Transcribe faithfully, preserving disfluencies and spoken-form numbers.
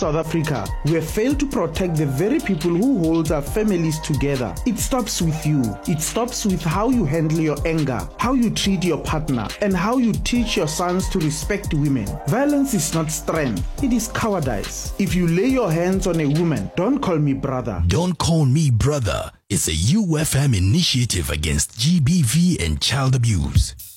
South Africa, we have failed to protect the very people who hold our families together. It stops with you. It stops with how you handle your anger, how you treat your partner, and how you teach your sons to respect women. Violence is not strength, it is cowardice. If you lay your hands on a woman, don't call me brother. Don't Call Me Brother is a U F M initiative against G B V and child abuse.